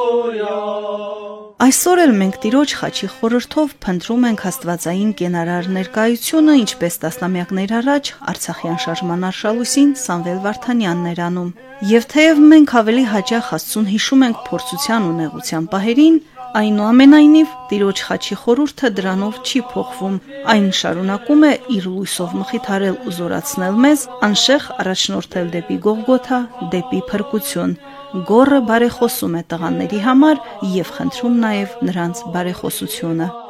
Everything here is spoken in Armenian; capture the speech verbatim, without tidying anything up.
Այսօր էլ մենք Տիրոջ խաչի խորհրդով փնտրում ենք աստվածային կենարար ներկայությունը, ինչպես տասնամյակներ առաջ Արցախյան շարժման արշալույսին Սամվել Վարդանյանն էր անում։ Եվ թեև մենք ավելի հաճախ Աստծուն հիշում ենք փորձության ու նեղության պահերին, այնուամենայնիվ Տիրոջ խաչի խորհուրդը դրանով չի փոխվում, այն շարունակում է իր լույսով մխիթարել ու զորացնել մեզ, անշեղ առաջնորդել դեպի Գողգոթա, դեպի փրկություն։ Գոռը բարեխոսում է տղաների համար եւ խնդրում նաեւ նրանց բարեխոսությունը։